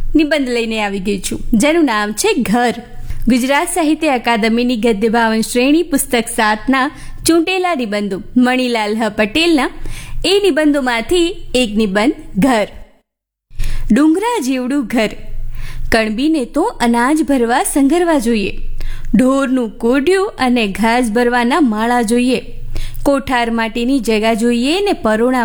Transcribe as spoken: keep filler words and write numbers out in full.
નિબંધ લઈને આવી ગઈ છું, જેનું નામ છે ઘર. ગુજરાત સાહિત્ય અકાદમીની ગદ્ય ભાવન શ્રેણી પુસ્તક સાતના ચૂંટેલા નિબંધો મણિલાલ હ પટેલના એ નિબંધોમાંથી એક નિબંધ ઘર. ડુંગરા જેવડું ઘર, કણબીને તો અનાજ ભરવા સંઘરવા જોઈએ. ઢોરનું કોઢિયું અને ઘાસ ભરવાના માળા જોઈએ. કોઠાર માટેની જગા જોઈએ ને પરોણા